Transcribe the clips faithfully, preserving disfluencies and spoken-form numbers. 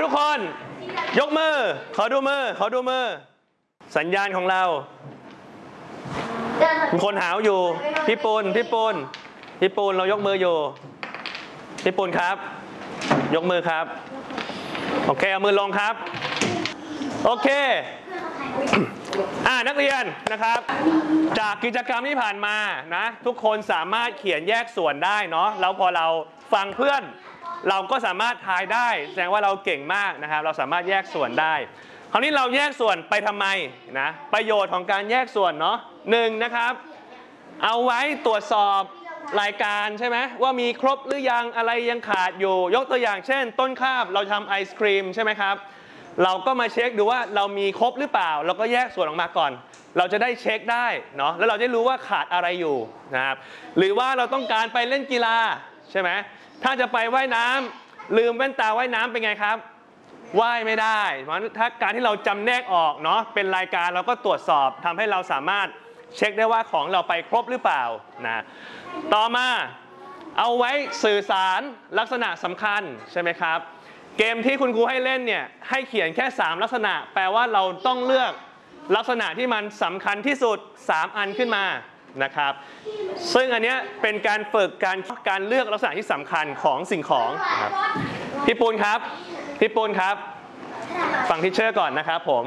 ทุกคนยกมือขอดูมือขอดูมือสัญญาณของเราคนหาวอยู่พี่ปูนพี่ปูนพี่ปูนเรายกมืออยู่พี่ปูนครับยกมือครับโอเคเอามือลงครับโอเคอ่านักเรียนนะครับจากกิจกรรมที่ผ่านมานะทุกคนสามารถเขียนแยกส่วนได้เนาะแล้วพอเราฟังเพื่อนเราก็สามารถทายได้แสดงว่าเราเก่งมากนะครับเราสามารถแยกส่วนได้คราวนี้เราแยกส่วนไปทำไมนะประโยชน์ของการแยกส่วนเนาะหนึ่งนะครับเอาไว้ตรวจสอบรายการใช่ไหมว่ามีครบหรือยังอะไรยังขาดอยู่ยกตัวอย่างเช่นต้นคาบเราทำไอศครีมใช่ไหมครับเราก็มาเช็คดูว่าเรามีครบหรือเปล่าเราก็แยกส่วนออกมาก่อนเราจะได้เช็คได้เนาะแล้วเราจะรู้ว่าขาดอะไรอยู่นะครับหรือว่าเราต้องการไปเล่นกีฬาใช่ไหมถ้าจะไปว่ายน้ำลืมแว่นตาว่ายน้ำเป็นไงครับว่ายไม่ได้เพราะถ้าการที่เราจำแนกออกเนาะเป็นรายการเราก็ตรวจสอบทำให้เราสามารถเช็คได้ว่าของเราไปครบหรือเปล่านะต่อมาเอาไว้สื่อสารลักษณะสำคัญใช่ไหมครับเกมที่คุณครูให้เล่นเนี่ยให้เขียนแค่สามลักษณะแปลว่าเราต้องเลือกลักษณะที่มันสำคัญที่สุดสามอันขึ้นมานะครับซึ่งอันนี้เป็นการฝึกการการเลือกลักษณะที่สำคัญของสิ่งของนะครับพี่ปูนครับพี่ปูนครับฟังทิเชอร์ก่อนนะครับผม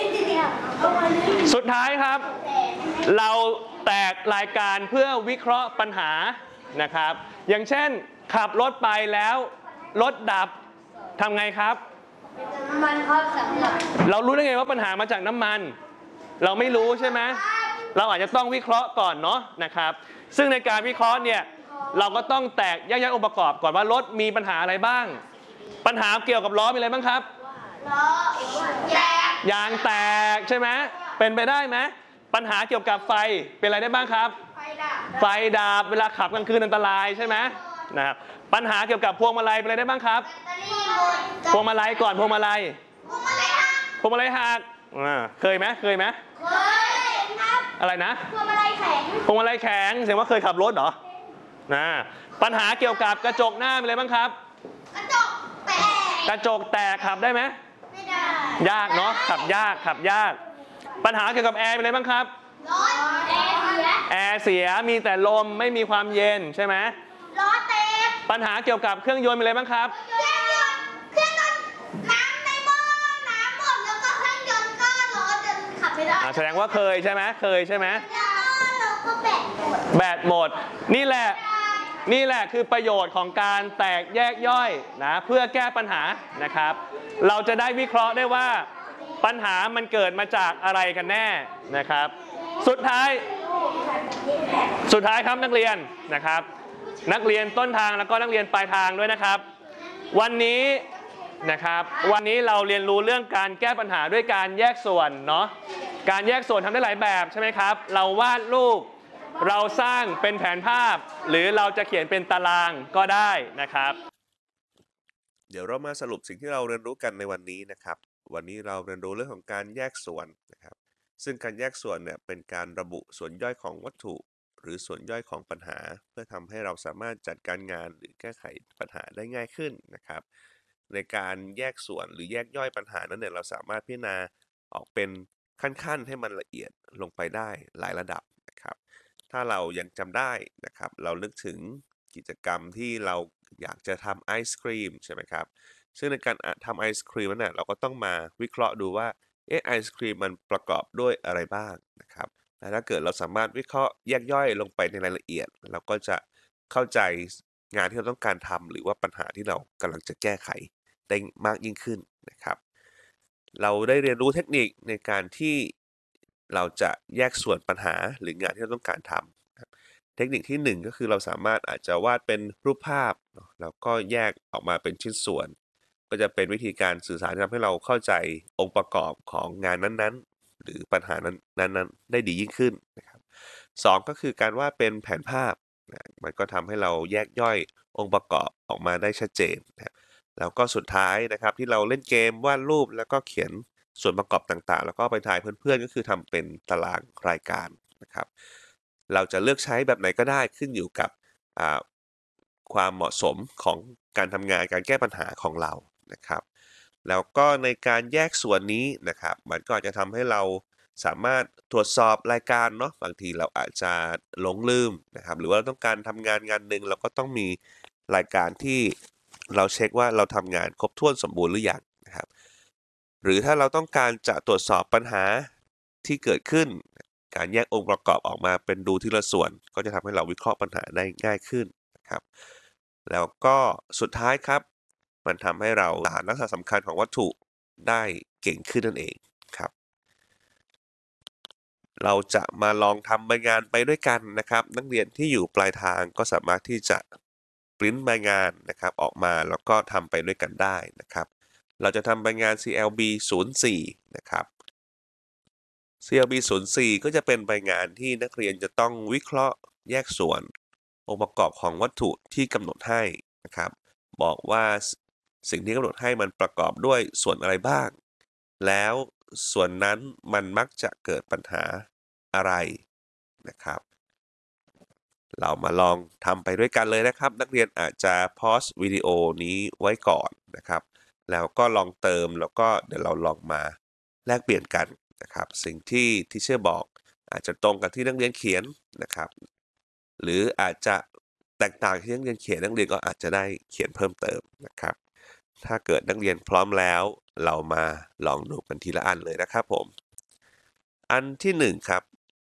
สุดท้ายครับเราแตกรายการเพื่อวิเคราะห์ปัญหานะครับอย่างเช่นขับรถไปแล้วรถดับทำไงครับน้ำมันครับเรารู้ได้ไงว่าปัญหามาจากน้ำมันเราไม่รู้ใช่ไหมเราอาจจะต้องวิเคราะห์ก่อนเนาะนะครับซึ่งในการวิเคราะห์เนี่ยเราก็ต้องแตกแยกแยะองค์ประกอบก่อนว่ารถมีปัญหาอะไรบ้างปัญหาเกี่ยวกับล้อมีอะไรบ้างครับล้อยางแตกใช่ไหมเป็นไปได้ไหมปัญหาเกี่ยวกับไฟเป็นอะไรได้บ้างครับไฟดับไฟดับเวลาขับกลางคืนอันตรายใช่ไหมนะครับปัญหาเกี่ยวกับพวงมาลัยเป็นอะไรได้บ้างครับพวงมาลัยก่อนพวงมาลัยพวงมาลัยหักพวงมาลัยหักเคยไหมเคยไหมเคยครับอะไรนะพวงมาลัยแข็งพวงมาลัยแข็งแสดงว่าเคยขับรถเหรอนะปัญหาเกี่ยวกับกระจกหน้าเป็นอะไรบ้างครับกระจกแตกกระจกแตกขับได้ไหมไม่ได้ยากเนาะขับยากขับยากปัญหาเกี่ยวกับแอร์เป็นอะไรบ้างครับร้อนแอร์เสียแอร์เสียมีแต่ลมไม่มีความเย็นใช่ไหมล้อเต็มปัญหาเกี่ยวกับเครื่องยนต์มีอะไรบ้างครับเครื่องยนต์เครื่องยนต์น้ำในหม้อน้ำหมดแล้วก็เครื่องยนต์ก็ล้อจนขับไม่ได้แสดงว่าเคยใช่ไหมเคยใช่ไหมแล้วก็แบตหมดแบตหมดนี่แหละนี่แหละคือประโยชน์ของการแตกแยกย่อยนะเพื่อแก้ปัญหานะครับเราจะได้วิเคราะห์ได้ว่าปัญหามันเกิดมาจากอะไรกันแน่นะครับสุดท้ายสุดท้ายครับนักเรียนนะครับนักเรียนต้นทางแล้วก็นักเรียนปลายทางด้วยนะครับวันนี้นะครับวันนี้เราเรียนรู้เรื่องการแก้ปัญหาด้วยการแยกส่วนเนาะการแยกส่วนทำได้หลายแบบใช่ไหมครับเราวาดรูปเราสร้างเป็นแผนภาพหรือเราจะเขียนเป็นตารางก็ได้นะครับเดี๋ยวเรามาสรุปสิ่งที่เราเรียนรู้กันในวันนี้นะครับวันนี้เราเรียนรู้เรื่องของการแยกส่วนนะครับซึ่งการแยกส่วนเนี่ยเป็นการระบุส่วนย่อยของวัตถุหรือส่วนย่อยของปัญหาเพื่อทำให้เราสามารถจัดการงานหรือแก้ไขปัญหาได้ง่ายขึ้นนะครับในการแยกส่วนหรือแยกย่อยปัญหานั้นเนี่ยเราสามารถพิจารณาออกเป็นขั้นๆให้มันละเอียดลงไปได้หลายระดับนะครับถ้าเรายังจำได้นะครับเรานึกถึงกิจกรรมที่เราอยากจะทำไอศครีมใช่ไหมครับซึ่งในการทำไอศครีมนั้นเราก็ต้องมาวิเคราะห์ดูว่าเออไอศครีมมันประกอบด้วยอะไรบ้างนะครับและถ้าเกิดเราสามารถวิเคราะห์แยกย่อยลงไปในรายละเอียดเราก็จะเข้าใจงานที่เราต้องการทำหรือว่าปัญหาที่เรากำลังจะแก้ไขได้มากยิ่งขึ้นนะครับเราได้เรียนรู้เทคนิคในการที่เราจะแยกส่วนปัญหาหรืองานที่เราต้องการทำเทคนิคที่หนึ่งก็คือเราสามารถอาจจะวาดเป็นรูปภาพแล้วก็แยกออกมาเป็นชิ้นส่วนก็จะเป็นวิธีการสื่อสารที่ทำให้เราเข้าใจองค์ประกอบของงานนั้นๆหรือปัญหานั้นๆได้ดียิ่งขึ้นนะครับสองก็คือการวาดเป็นแผนภาพนะมันก็ทำให้เราแยกย่อยองค์ประกอบออกมาได้ชัดเจนนะแล้วก็สุดท้ายนะครับที่เราเล่นเกมวาดรูปแล้วก็เขียนส่วนประกอบต่างๆแล้วก็ไปทายเพื่อนๆก็คือทำเป็นตารางรายการนะครับเราจะเลือกใช้แบบไหนก็ได้ขึ้นอยู่กับความเหมาะสมของการทำงานการแก้ปัญหาของเรานะครับแล้วก็ในการแยกส่วนนี้นะครับมันก็อาจจะทำให้เราสามารถตรวจสอบรายการเนาะบางทีเราอาจจะหลงลืมนะครับหรือว่าเราต้องการทำงานงานหนึ่งเราก็ต้องมีรายการที่เราเช็คว่าเราทำงานครบถ้วนสมบูรณ์หรือยังนะครับหรือถ้าเราต้องการจะตรวจสอบปัญหาที่เกิดขึ้นการแยกองค์ประกอบออกมาเป็นดูทีละส่วนก็จะทำให้เราวิเคราะห์ปัญหาได้ง่ายขึ้นนะครับแล้วก็สุดท้ายครับมันทำให้เราหาลักษณะสำคัญของวัตถุได้เก่งขึ้นนั่นเองครับเราจะมาลองทำใบงานไปด้วยกันนะครับนักเรียนที่อยู่ปลายทางก็สามารถที่จะปริ้นใบงานนะครับออกมาแล้วก็ทำไปด้วยกันได้นะครับเราจะทำใบงาน ซี แอล บี ศูนย์ สี่ นะครับ ซี แอล บี ศูนย์ สี่ ก็จะเป็นใบงานที่นักเรียนจะต้องวิเคราะห์แยกส่วนองค์ประกอบของวัตถุที่กำหนดให้นะครับบอกว่าสิ่งที่กำหนดให้มันประกอบด้วยส่วนอะไรบ้างแล้วส่วนนั้นมันมักจะเกิดปัญหาอะไรนะครับเรามาลองทำไปด้วยกันเลยนะครับนักเรียนอาจจะพอสวิดีโอนี้ไว้ก่อนนะครับแล้วก็ลองเติมแล้วก็เดี๋ยวเราลองมาแลกเปลี่ยนกันนะครับสิ่งที่ทีเชอร์บอกอาจจะตรงกับที่นักเรียนเขียนนะครับหรืออาจจะแตกต่างที่นักเรียนเขียนนักเรียนก็อาจจะได้เขียนเพิ่มเติมนะครับถ้าเกิดนักเรียนพร้อมแล้วเรามาลองดูกันทีละอันเลยนะครับผมอันที่หนึ่งครับ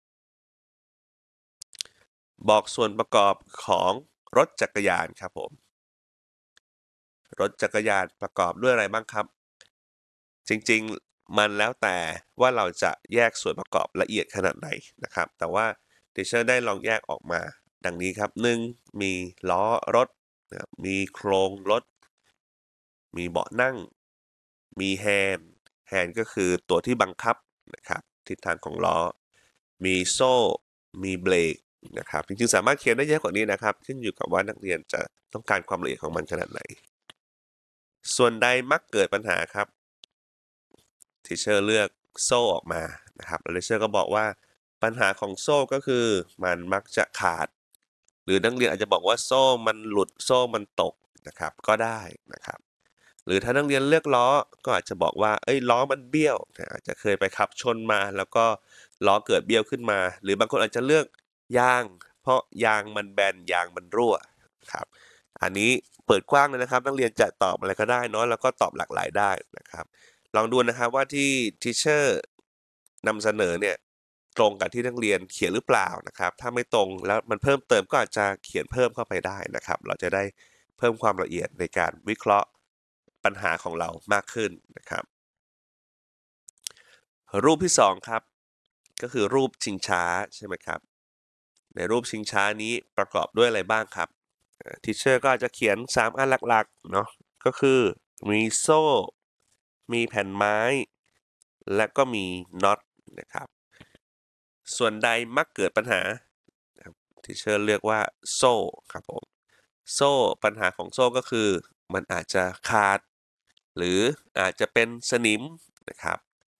บอกส่วนประกอบของรถจักรยานครับผมรถจักรยานประกอบด้วยอะไรบ้างครับจริงๆมันแล้วแต่ว่าเราจะแยกส่วนประกอบละเอียดขนาดไหนนะครับแต่ว่าทีเชอร์ได้ลองแยกออกมาดังนี้ครับหนึ่งมีล้อรถนะครับมีโครงรถมีเบาะนั่งมีแฮนด์แฮนด์ก็คือตัวที่บังคับนะครับทิศทางของล้อมีโซ่มีเบรกนะครับจริงๆสามารถเขียนได้เยอะกว่านี้นะครับขึ้นอยู่กับว่านักเรียนจะต้องการความละเอียดของมันขนาดไหนส่วนใดมักเกิดปัญหาครับทีเชอร์เลือกโซ่ออกมานะครับแล้วทีเชอร์ก็บอกว่าปัญหาของโซ่ก็คือมันมักจะขาดหรือนักเรียนอาจจะบอกว่าโซ่มันหลุดโซ่มันตกนะครับก็ได้นะครับหรือถ้านักเรียนเลือกล้อก็อาจจะบอกว่าเอ้ยล้อมันเบี้ยวอาจจะเคยไปขับชนมาแล้วก็ล้อเกิดเบี้ยวขึ้นมาหรือบางคนอาจจะเลือกยางเพราะยางมันแบนยางมันรั่วครับอันนี้เปิดกว้างเลยนะครับนักเรียนจะตอบอะไรก็ได้เนาะแล้วก็ตอบหลากหลายได้นะครับลองดูนะครับว่าที่ทีเชอร์นำเสนอเนี่ยตรงกับที่นักเรียนเขียนหรือเปล่านะครับถ้าไม่ตรงแล้วมันเพิ่มเติมก็อาจจะเขียนเพิ่มเข้าไปได้นะครับเราจะได้เพิ่มความละเอียดในการวิเคราะห์ปัญหาของเรามากขึ้นนะครับรูปที่สองครับก็คือรูปชิงช้าใช่ไหมครับในรูปชิงช้านี้ประกอบด้วยอะไรบ้างครับทีเชอร์ก็อาจจะเขียนสามอันหลักๆเนาะก็คือมีโซ่มีแผ่นไม้และก็มีน็อตนะครับส่วนใดมักเกิดปัญหาทีเชอร์เรียกว่าโซ่ครับผมโซ่ปัญหาของโซ่ก็คือมันอาจจะขาดหรืออาจจะเป็นสนิมนะครับ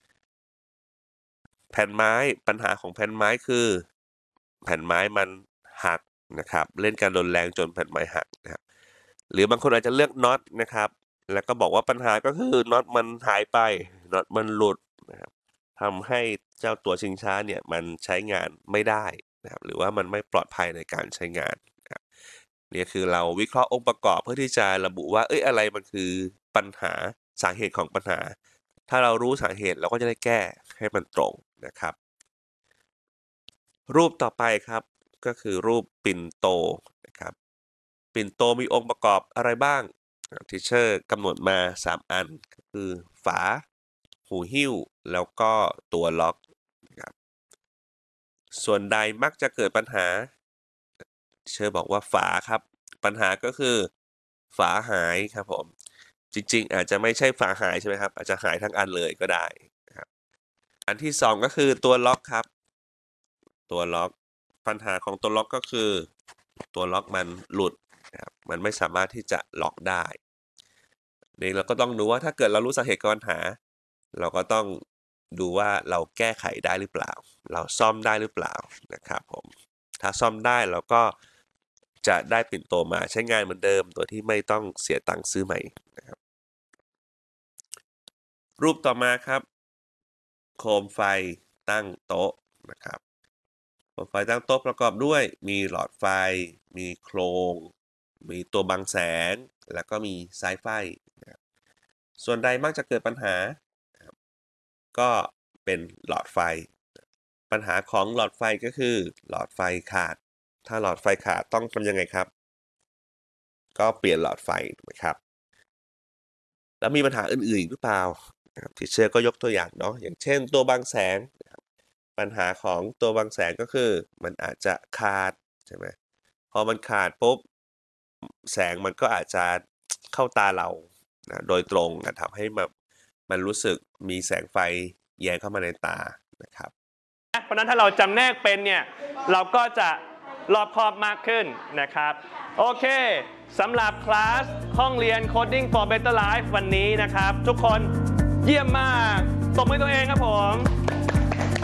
แผ่นไม้ปัญหาของแผ่นไม้คือแผ่นไม้มันหักนะครับเล่นการรุนแรงจนแผ่นไม้หักนะครับหรือบางคนอาจจะเลือกน็อตนะครับแล้วก็บอกว่าปัญหาก็คือน็อตมันหายไปน็อตมันหลุดนะครับทำให้เจ้าตัวชิงช้าเนี่ยมันใช้งานไม่ได้นะครับหรือว่ามันไม่ปลอดภัยในการใช้งานนะครับนี่คือเราวิเคราะห์องค์ประกอบเพื่อที่จะระบุว่าเอ้ยอะไรมันคือปัญหาสาเหตุของปัญหาถ้าเรารู้สาเหตุเราก็จะได้แก้ให้มันตรงนะครับรูปต่อไปครับก็คือรูปปิ่นโตนะครับปิ่นโตมีองค์ประกอบอะไรบ้างทีเชอร์กำหนดมาสามอันก็คือฝาหูหิ้วแล้วก็ตัวล็อกนะครับส่วนใดมักจะเกิดปัญหาเชอร์บอกว่าฝาครับปัญหาก็คือฝาหายครับผมจริงๆอาจจะไม่ใช่ฝาหายใช่ไหมครับอาจจะหายทั้งอันเลยก็ได้นะครับอันที่สองก็คือตัวล็อกครับตัวล็อกปัญหาของตัวล็อกก็คือตัวล็อกมันหลุดนะครับมันไม่สามารถที่จะล็อกได้นี่เราก็ต้องดูว่าถ้าเกิดเรารู้สาเหตุของปัญหาเราก็ต้องดูว่าเราแก้ไขได้หรือเปล่าเราซ่อมได้หรือเปล่านะครับผมถ้าซ่อมได้เราก็จะได้ปิ่นโตมาใช้งานเหมือนเดิมโดยที่ไม่ต้องเสียตังค์ซื้อใหม่นะครับรูปต่อมาครับโคมไฟตั้งโต๊ะนะครับโคมไฟตั้งโต๊ะประกอบด้วยมีหลอดไฟมีโครงมีตัวบังแสงแล้วก็มีสายไฟนะครับส่วนใดมักจะเกิดปัญหาก็เป็นหลอดไฟปัญหาของหลอดไฟก็คือหลอดไฟขาดถ้าหลอดไฟขาดต้องทำยังไงครับก็เปลี่ยนหลอดไฟถูกไหมครับแล้วมีปัญหาอื่นๆอีกหรือเปล่าทีเชอร์ก็ยกตัวอย่างเนาะอย่างเช่นตัวบังแสงปัญหาของตัวบังแสงก็คือมันอาจจะขาดใช่ไหมพอมันขาดปุ๊บแสงมันก็อาจจะเข้าตาเรานะโดยตรงนะทำให้แบบมันรู้สึกมีแสงไฟแยงเข้ามาในตานะครับเพราะนั้นถ้าเราจำแนกเป็นเนี่ยเราก็จะรอบคอบมากขึ้นนะครับโอเคสำหรับคลาสห้องเรียน Coding for Better Life วันนี้นะครับทุกคนเยี่ยมมากตบมือตัวเองครับผม